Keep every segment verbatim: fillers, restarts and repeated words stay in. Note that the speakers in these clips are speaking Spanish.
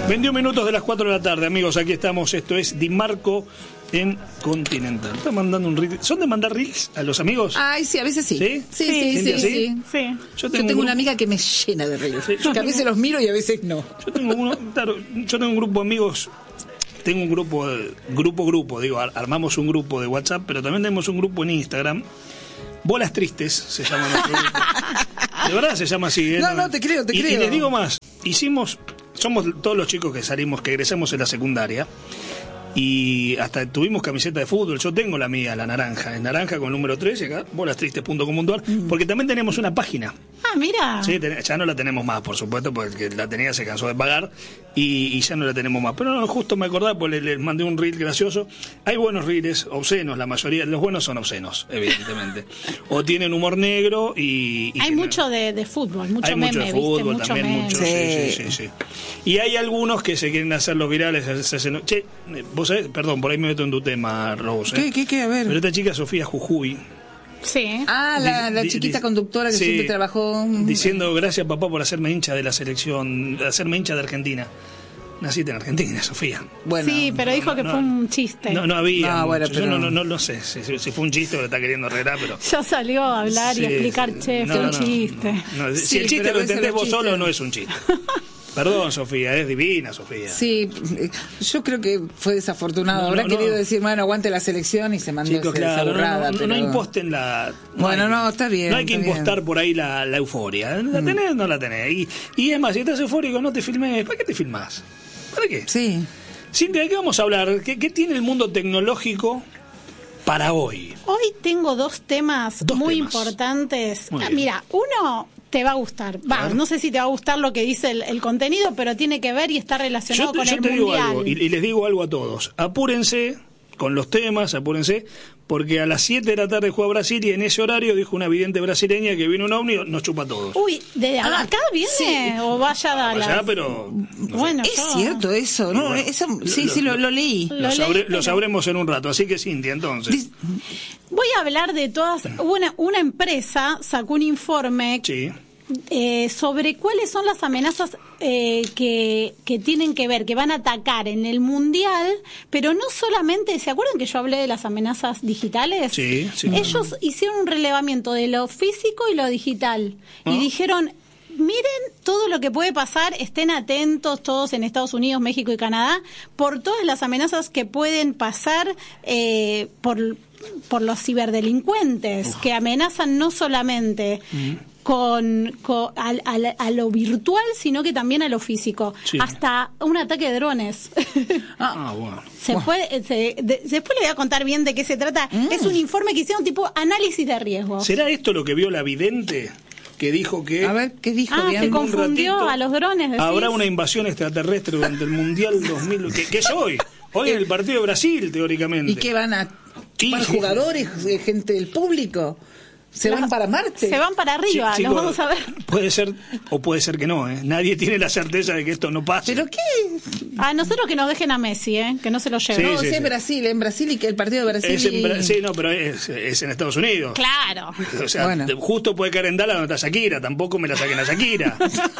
veintiún minutos de las cuatro de la tarde, amigos, aquí estamos, esto es Di Marco en Continental. Están mandando un reel. ¿Son de mandar reels a los amigos? Ay, sí, a veces sí. ¿Sí? Sí, sí, sí, sí, sí. sí. Yo tengo, yo tengo un una amiga que me llena de reels. Sí, yo que a veces tengo... los miro y a veces no. Yo tengo uno, claro, yo tengo un grupo de amigos, tengo un grupo, grupo, grupo, digo, armamos un grupo de WhatsApp, pero también tenemos un grupo en Instagram. Bolas Tristes se llama nuestro grupo. De verdad se llama así. ¿eh? No, no, te creo, te y, creo. Y les digo más, hicimos, somos todos los chicos que salimos, que egresamos en la secundaria, y hasta tuvimos camiseta de fútbol. Yo tengo la mía, la naranja, es naranja con el número tres, y acá, bolas tristes punto com punto a r, porque también tenemos una página. Ah, mira. Sí, ten, ya no la tenemos más, por supuesto, porque la tenía, se cansó de pagar, y, y ya no la tenemos más. Pero no, justo me acordaba, pues les, les mandé un reel gracioso. Hay buenos reels, obscenos, la mayoría, los buenos son obscenos, evidentemente. O tienen humor negro y... y hay mucho de, de fútbol, mucho hay meme, mucho de fútbol, ¿viste? también mucho mucho, meme. sí, sí, sí, sí. Y hay algunos que se quieren hacer los virales, se hacen... Che, vos sabés, perdón, por ahí me meto en tu tema, Rose. ¿Qué, ¿eh? qué, qué? A ver. Pero esta chica, Sofía Jujuy... Sí. Ah, la, la di, chiquita di, conductora que sí, siempre trabajó... diciendo, gracias papá por hacerme hincha de la selección, de hacerme hincha de Argentina. Naciste en Argentina, Sofía. Bueno, sí, pero dijo que no, fue un chiste. No, no había. No, bueno, mucho. pero... Yo no, no, no, no sé si, si fue un chiste o lo está queriendo arreglar, pero... Ya salió a hablar sí, y a explicar, sí, che, no, fue un no, chiste. No, no. Sí, Si el chiste lo entendés vos chiste. solo, no es un chiste. Perdón, Sofía, es divina, Sofía. Sí, yo creo que fue desafortunado. No, Habrá no, querido no. decir, bueno, aguante la selección y se mandó Chicos, esa, claro, esa burrada. no, no, pero... no imposten la... No bueno, hay, no, está bien. No hay que está impostar bien. por ahí la, la euforia. ¿La tenés? No la tenés. Y, y es más, si estás eufórico, no te filmes. ¿Para qué te filmás? ¿Para qué? Sí. Cintia, ¿de qué vamos a hablar? ¿Qué, qué tiene el mundo tecnológico para hoy? Hoy tengo dos temas Dos muy temas. importantes. Muy Ah, bien. mira, uno te va a gustar. Va, no sé si te va a gustar lo que dice el, el contenido, pero tiene que ver y está relacionado Yo, te- con yo el te digo mundial. algo, y, y les digo algo a todos. Apúrense con los temas, apúrense, porque a las siete de la tarde juega Brasil y en ese horario dijo una vidente brasileña que vino un ovni y nos chupa a todos. Uy, ¿de Ah, acá viene sí. o vaya a Dallas? Allá, pero... no sé. Bueno, Es yo- cierto eso, ¿no? Bueno, eso sí, lo- sí, lo, lo- lo leí. Lo Lo, leí, sabré- pero- lo sabremos en un rato, así que Cintia, entonces... Dis- Voy a hablar de todas. Una, una empresa sacó un informe Sí. eh, sobre cuáles son las amenazas eh, que, que tienen que ver, que van a atacar en el mundial, pero no solamente, ¿se acuerdan que yo hablé de las amenazas digitales? Sí, sí. Ellos hicieron un relevamiento de lo físico y lo digital ¿Ah? y dijeron, miren todo lo que puede pasar, estén atentos todos en Estados Unidos, México y Canadá, por todas las amenazas que pueden pasar eh, por, por los ciberdelincuentes, Uf. que amenazan no solamente con, con al- al- a lo virtual, sino que también a lo físico, Sí. hasta un ataque de drones. Ah, bueno. Se puede, se- de- después le voy a contar bien de qué se trata. Es un informe que hicieron tipo análisis de riesgo. ¿Será esto lo que vio la vidente que dijo que... A ver, ¿qué dijo? Ah, Bien. se en un confundió ratito a los drones. decís. habrá una invasión extraterrestre durante el Mundial dos mil... que, que es hoy. Hoy es el partido de Brasil, teóricamente. ¿Y qué van a chupar Y- jugadores, eh, gente del público? ¿Se van para Marte? Se van para arriba, Chi- los chicos, vamos a ver. Puede ser, o puede ser que no, ¿eh? Nadie tiene la certeza de que esto no pase. ¿Pero qué? A nosotros que nos dejen a Messi, ¿eh? Que no se lo lleven. Sí, No, sí, si sí. es Brasil, en Brasil y que el partido de Brasil... Es en y- Bra- sí, no, pero es, es en Estados Unidos. Claro. O sea, Bueno. de- justo puede caer en Dallas donde está Shakira. Tampoco me la saquen a Shakira.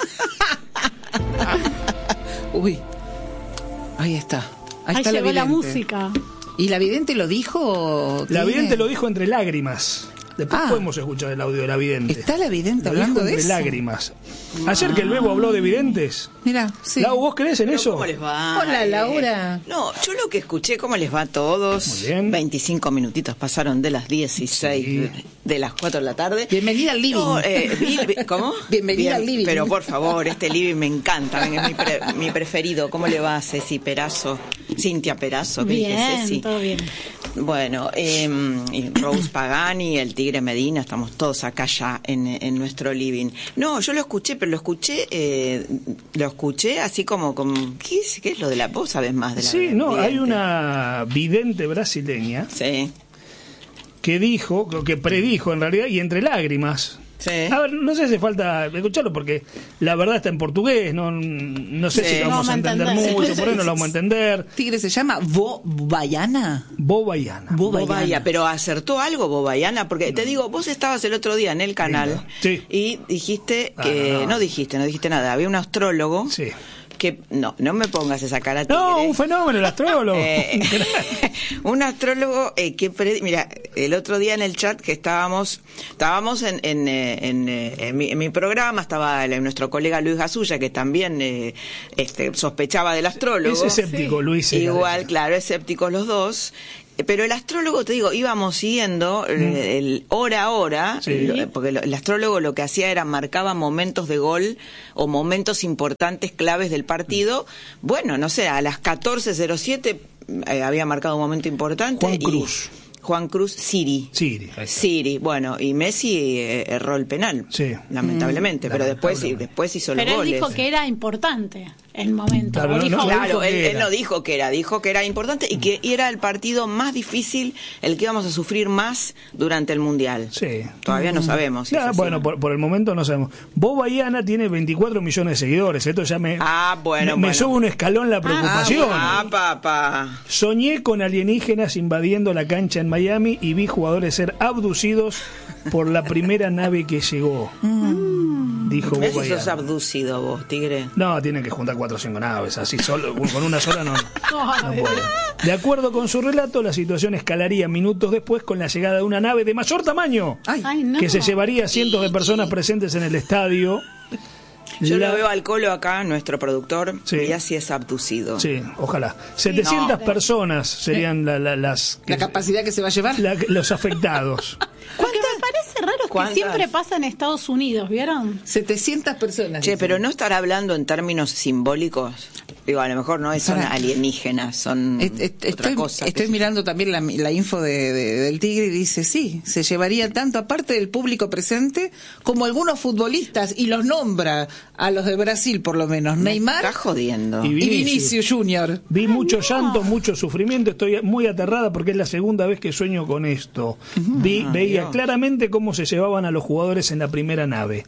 Uy, ahí está. Ahí, Ahí está llegó la vidente. música. ¿Y la vidente lo dijo? o La tiene? vidente lo dijo entre lágrimas. Después Ah. podemos escuchar el audio de la vidente. ¿Está la vidente Lo hablando dijo de entre eso? lágrimas. Ayer que el Bebo habló de videntes. Mira, sí. Lau, ¿vos crees en Pero eso? ¿Cómo les va? Hola, Eh, Laura. No, yo lo que escuché, ¿cómo les va a todos? Muy bien. veinticinco minutitos pasaron de las dieciséis, Sí. de, de las cuatro de la tarde. Bienvenida al living. No, eh, vi- vi- ¿Cómo? Bienvenida al living. Pero por favor, este living me encanta, ven, es mi, pre- mi preferido. ¿Cómo le va a Ceci Perazo? Cintia Perazo, que dije Bien, Ceci. todo bien. Bueno, eh, y Rose Pagani, el Tigre Medina, estamos todos acá ya en, en nuestro living. No, yo lo escuché, pero lo escuché, eh, lo escuché así como, como ¿qué es, qué es lo de la voz? ¿Sabes más de la Sí, no, hay vidente? una vidente brasileña Sí, que dijo, que predijo en realidad, y entre lágrimas. sí. A ver, no sé si hace falta escucharlo porque la verdad está en portugués, no, no sé Sí. si lo No vamos a vamos a entender entender. mucho, por ahí no lo vamos a entender. Tigre se llama Bobayana. Bobayana. Bobayana. Bobaya, pero acertó algo Bobayana, porque te digo, vos estabas el otro día en el canal Sí. y dijiste Ah, que, no, no, no. dijiste, no dijiste nada, había un astrólogo Sí. que no, no me pongas esa cara. Tigre. No, un fenómeno, el astrólogo. Eh, un astrólogo eh, que pre... mira, el otro día en el chat que estábamos, estábamos en, en, en, en, mi, en mi programa, estaba el, nuestro colega Luis Gasulla, que también eh, este, sospechaba del astrólogo. Es escéptico, sí. Luis. Igual, claro, escépticos los dos. Pero el astrólogo, te digo, íbamos siguiendo mm. el, el hora a hora, sí. el, porque el astrólogo lo que hacía era marcaba momentos de gol o momentos importantes, claves del partido. Bueno, no sé, a las catorce cero siete eh, había marcado un momento importante. Juan Cruz. Y, Juan Cruz, Siri. Siri. Siri, bueno, y Messi eh, erró el penal, sí. lamentablemente, mm, pero después, después hizo pero los goles. Pero él dijo que era importante el momento. Claro, dijo, no, no, claro él, él no dijo que era, dijo que era importante y que era el partido más difícil, el que íbamos a sufrir más durante el Mundial. Sí. Todavía no sabemos. Si ya, es bueno, por, por el momento no sabemos. Bob Ayana tiene veinticuatro millones de seguidores, esto ya me, ah, bueno, me, bueno. me sube un escalón la preocupación. Ah, ah, papá. Soñé con alienígenas invadiendo la cancha en Miami y vi jugadores ser abducidos por la primera nave que llegó. Mm. Dijo Bob Ayana. ¿Sos abducido vos, tigre? No, tienen que juntar cuatro o cinco naves, así solo, con una sola no, no puede. De acuerdo con su relato, la situación escalaría minutos después con la llegada de una nave de mayor tamaño, Ay. Ay, no. que se llevaría a cientos de personas presentes en el estadio. Yo la... lo veo al Colo acá, nuestro productor, sí. y así es abducido. Sí, ojalá. setecientas no. personas serían la, la, las... ¿La capacidad que se va a llevar? La, los afectados. Lo que me parece raro es ¿Cuántas? que siempre pasa en Estados Unidos, ¿vieron? setecientas personas. Che, pero no estará hablando en términos simbólicos. Digo, a lo mejor no es, son Para. alienígenas, son est, est, otra estoy, cosa. Estoy mirando también la, la info de, de, del Tigre y dice, sí, se llevaría tanto aparte del público presente como algunos futbolistas, y los nombra a los de Brasil por lo menos. Me Neymar está jodiendo. Y Vinicius, y Vinicius Junior. Vi mucho llanto, mucho sufrimiento, estoy muy aterrada porque es la segunda vez que sueño con esto. Uh-huh. Vi, ah, veía Dios. claramente cómo se llevaban a los jugadores en la primera nave.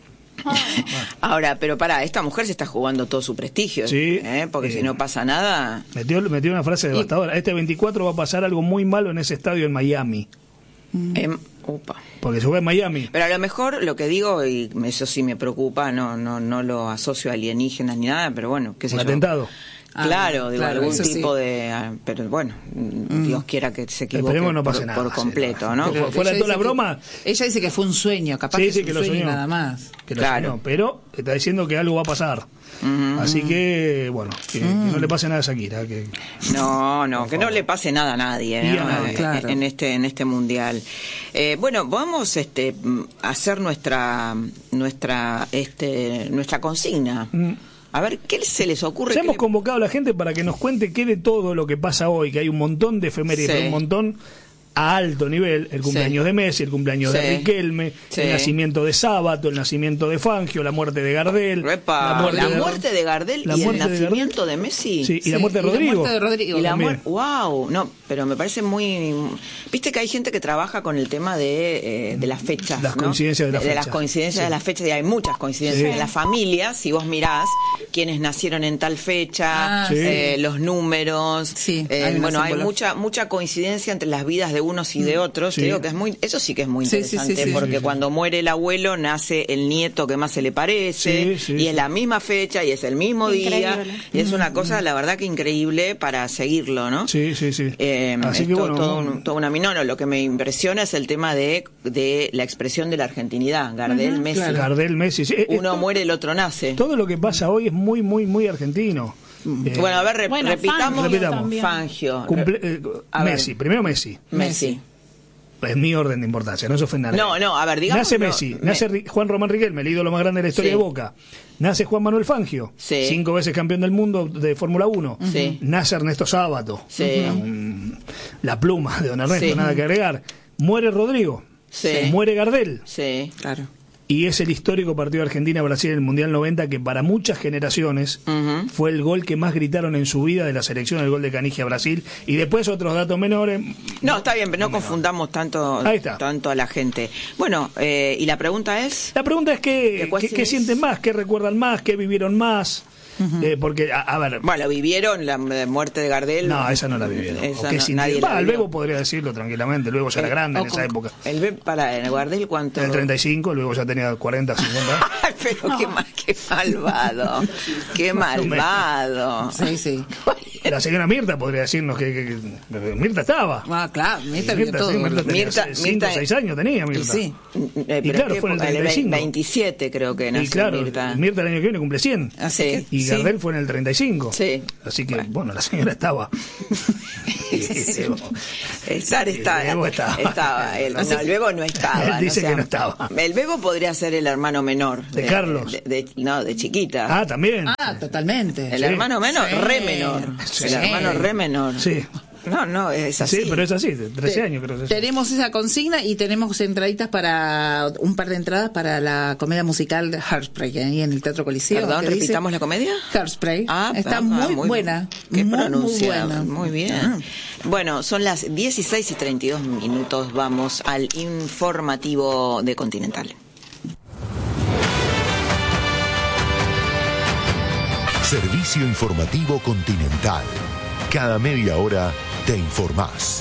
Ahora, pero pará, esta mujer se está jugando todo su prestigio, sí, ¿eh? porque eh, si no pasa nada... Metió, metió una frase devastadora. Este veinticuatro va a pasar algo muy malo en ese estadio en Miami. Eh, upa. Porque se juega en Miami. Pero a lo mejor lo que digo, y eso sí me preocupa, no no no lo asocio a alienígenas ni nada, pero bueno, qué sé Un yo. atentado. Claro, ah, digo, claro, algún tipo sí. de... Pero bueno, mm. Dios quiera que se equivoque. Esperemos no pase por, nada, por completo, sí, ¿no? Pero fuera de toda la broma... Que, ella dice que fue un sueño, capaz sí, que sí, es un que lo sueño soñó. nada más. Que lo claro. soñó, pero está diciendo que algo va a pasar. Uh-huh. Así que, bueno, que, uh-huh. que no le pase nada a Shakira. Que... No, no, que no le pase nada a nadie, ¿no? a nadie. Claro. en este en este mundial. Eh, bueno, vamos este a hacer nuestra nuestra este nuestra consigna. Mm. A ver, ¿qué se les ocurre? Ya hemos le... convocado a la gente para que nos cuente qué de todo lo que pasa hoy, que hay un montón de efemérides, sí. un montón a alto nivel, el cumpleaños sí. de Messi, el cumpleaños sí. de Riquelme, sí. el nacimiento de Sábato, el nacimiento de Fangio, la muerte de Gardel, Repa, la muerte, la de, muerte de Gardel la y el nacimiento de, de Messi. Sí, y sí. la muerte de Rodrigo. Y la muerte de Rodrigo. Y la muerte, wow, no, pero me parece muy... Viste que hay gente que trabaja con el tema de, eh, de las fechas, Las ¿no? coincidencias de las de, fechas. De las coincidencias sí. de las fechas, y hay muchas coincidencias sí. en la familia, si vos mirás quienes nacieron en tal fecha, ah, eh, sí. los números, sí, eh, hay bueno, hay mucha mucha coincidencia entre las vidas de unos y de otros. Sí. Te digo que es muy, eso sí que es muy interesante, sí, sí, sí, porque sí, sí. cuando muere el abuelo nace el nieto que más se le parece, sí, sí, y sí. es la misma fecha y es el mismo increíble. día, y es una cosa, la verdad que increíble para seguirlo, ¿no? Sí, sí, sí. Eh, Así que to, bueno, todo, no. un, todo una no, no, lo que me impresiona es el tema de, de la expresión de la argentinidad, Gardel, uh-huh, Messi. Claro. Gardel, Messi. Sí, Uno esto, muere, el otro nace. Todo lo que pasa hoy es muy, muy, muy argentino. Eh, bueno, a ver, re, bueno, repitamos. Fangio. repitamos. Fangio. Cumple, eh, Messi, ver. primero Messi. Messi. Es mi orden de importancia, no se ofenda nadie. No, no, a ver, digamos. Nace Messi, no, nace me... Juan Román Riquelme, el ídolo más grande de la historia sí. de Boca. Nace Juan Manuel Fangio, sí. cinco veces campeón del mundo de Fórmula uno. Sí. Nace Ernesto Sábato, sí. un, la pluma de don Ernesto, sí. nada que agregar. Muere Rodrigo, sí. muere Gardel. Sí, claro. Y es el histórico partido de Argentina-Brasil en el Mundial noventa, que para muchas generaciones uh-huh. fue el gol que más gritaron en su vida de la selección, el gol de Canigia-Brasil. Y después otros datos menores. No, está bien, pero no, no confundamos tanto, tanto a la gente. Bueno, eh, ¿y la pregunta es? La pregunta es qué, qué, qué sienten más, qué recuerdan más, qué vivieron más. Uh-huh. eh, porque, a, a ver... Bueno, ¿vivieron la muerte de Gardel? No, esa no la vivieron. Esa o que no, sin nadie bah, la el vivió. Bebo podría decirlo tranquilamente, luego ya era grande en esa época. El Bebo, para, ¿en Gardel cuánto? En el treinta y cinco, luego ya tenía cuarenta, cincuenta. Ay, pero no. qué, mal, qué malvado, qué malvado. Sí, sí. La señora Mirta podría decirnos que, que, que Mirta estaba. Ah, claro, Mirta sí, vio Mirta, todo. Sí, Mirta tenía Mirta, cinco Mirta, o seis años tenía Mirta. Sí. Eh, y claro, fue en el treinta y cinco. veintisiete creo que nació y claro, Mirta. Mirta el año que viene cumple cien. Así que, y Gardel sí. fue en el treinta y cinco. Sí. Así que, bueno, bueno la señora estaba. Estar está, el Bebo estaba. estaba el, no, el Bebo no estaba. Él dice no, o sea, que no estaba. El Bebo podría ser el hermano menor. De, de Carlos. De, de, no, de chiquita. Ah, también. Ah, totalmente. El sí. hermano menor, sí. re menor. Sí. El hermano re menor. Sí. No, no, es así. Sí, pero es así, de trece años creo que es. Tenemos esa consigna y tenemos entraditas para, un par de entradas para la comedia musical de Hairspray, ahí en el Teatro Coliseo. Perdón, repitamos la comedia. Hairspray. Ah, está ah, muy, muy buena. Qué muy, pronuncia. Muy buena. Muy bien. Ah. Bueno, son las dieciséis y treinta y dos minutos. Vamos al informativo de Continental. Servicio informativo Continental. Cada media hora te informás.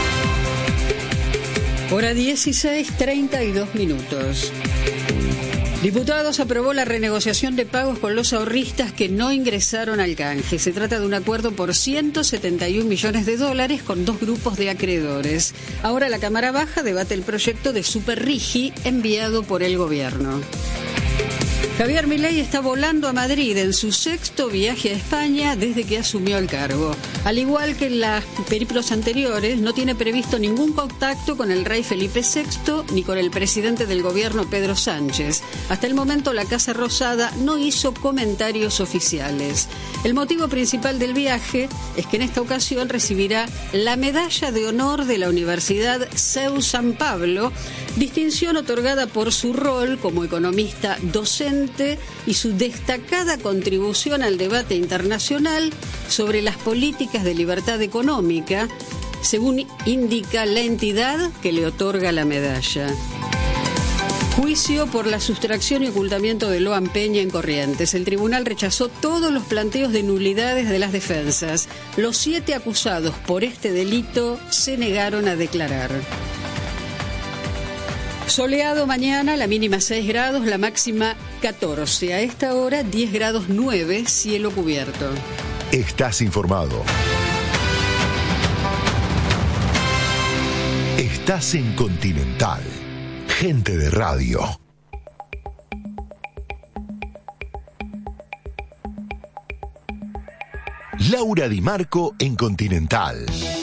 Hora dieciséis, treinta y dos minutos. Diputados aprobó la renegociación de pagos con los ahorristas que no ingresaron al canje. Se trata de un acuerdo por ciento setenta y un millones de dólares con dos grupos de acreedores. Ahora la Cámara Baja debate el proyecto de Superrigi enviado por el gobierno. Javier Milei está volando a Madrid en su sexto viaje a España desde que asumió el cargo. Al igual que en las periplos anteriores, no tiene previsto ningún contacto con el rey Felipe sexto ni con el presidente del gobierno Pedro Sánchez. Hasta el momento la Casa Rosada no hizo comentarios oficiales. El motivo principal del viaje es que en esta ocasión recibirá la Medalla de Honor de la Universidad C E U San Pablo, distinción otorgada por su rol como economista docente y su destacada contribución al debate internacional sobre las políticas de libertad económica, según indica la entidad que le otorga la medalla. Juicio por la sustracción y ocultamiento de Loan Peña en Corrientes. El tribunal rechazó todos los planteos de nulidades de las defensas. Los siete acusados por este delito se negaron a declarar. Soleado mañana, la mínima seis grados, la máxima catorce. A esta hora diez grados nueve, cielo cubierto. Estás informado. Estás en Continental. Gente de radio. Laura Di Marco en Continental.